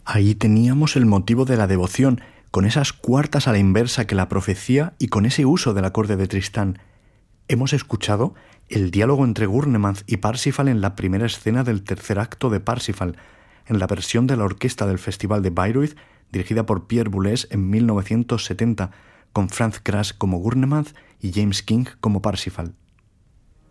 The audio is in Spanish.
Ahí teníamos el motivo de la devoción, con esas cuartas a la inversa que la profecía y con ese uso del acorde de Tristán. Hemos escuchado el diálogo entre Gurnemanz y Parsifal en la primera escena del tercer acto de Parsifal, en la versión de la orquesta del Festival de Bayreuth, dirigida por Pierre Boulez en 1970, con Franz Kras como Gurnemanz y James King como Parsifal.